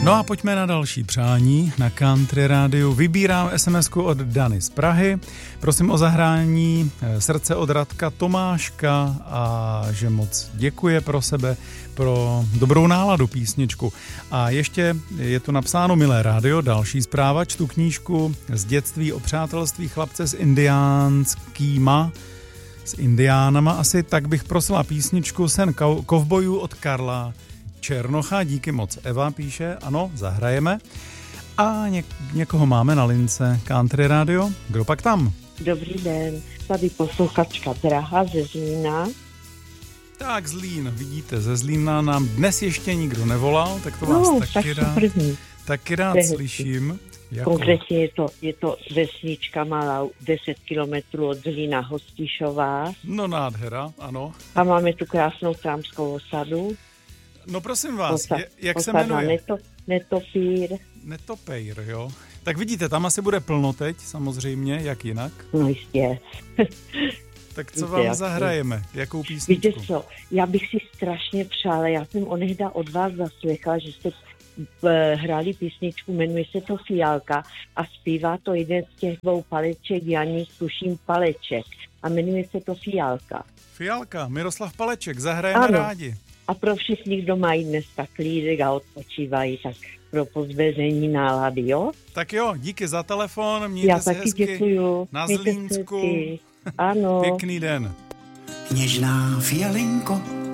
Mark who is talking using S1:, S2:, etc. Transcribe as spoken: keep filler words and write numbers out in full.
S1: No a pojďme na další přání na Country Rádiu. Vybírám es em esku od Dany z Prahy. Prosím o zahrání Srdce od Radka Tomáška a že moc děkuje pro sebe, pro dobrou náladu písničku. A ještě je tu napsáno: Milé rádio, další zpráva, čtu knížku z dětství o přátelství chlapce s indiánskýma, s indiánama asi, tak bych prosila písničku Sen kovbojů od Karla Černocha. Díky moc. Eva píše, ano, zahrajeme. A něk- někoho máme na lince Country Radio. Kdo pak tam?
S2: Dobrý den, tady posluchačka Draha ze Zlína.
S1: Tak Zlín, vidíte, ze Zlína nám dnes ještě nikdo nevolal, tak to vás
S2: no,
S1: taky
S2: tak
S1: rád,
S2: první.
S1: taky rád
S2: Tehdy.
S1: slyším. Jako...
S2: Konkrétně je to, je to vesnička malá, deset kilometrů od Zlína, Hostišová.
S1: No nádhera, ano.
S2: A máme tu krásnou trámskou osadu.
S1: No prosím vás,
S2: Osa,
S1: je, jak se
S2: osada
S1: jmenuje?
S2: Neto, Netopír.
S1: Netopejr, jo. Tak vidíte, tam asi bude plno teď, samozřejmě, jak jinak.
S2: No jistě.
S1: Tak co
S2: Víte,
S1: vám
S2: jak
S1: zahrajeme? Jakou písničku?
S2: Víte co, já bych si strašně přála, já jsem onehda od vás zaslechla, že jste eh, hráli písničku, jmenuje se to Fialka a zpívá to jeden z těch dvou paleček, Janí, tuším Paleček, a jmenuje se to Fialka.
S1: Fialka, Miroslav Paleček, zahrajeme
S2: Ano.
S1: rádi.
S2: A pro všechny, kdo mají dnes tak klídek a odpočívají, tak pro pozvedení nálady, jo?
S1: Tak jo, díky za telefon, mějte
S2: Já
S1: se
S2: taky
S1: hezky
S2: děkuju.
S1: na
S2: Mějte se
S1: Zlínsku.
S2: hezky. Ano.
S1: Pěkný den.
S3: Něžná fialinko,